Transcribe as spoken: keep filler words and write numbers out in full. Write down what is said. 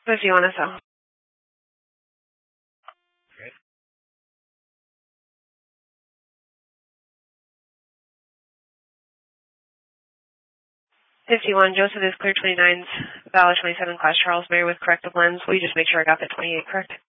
fifty-one S L. Okay. fifty-one, Joseph is clear twenty-nines, valid twenty-seven, class Charles Mary with corrective lens. Will you just make sure I got the twenty-eight correct?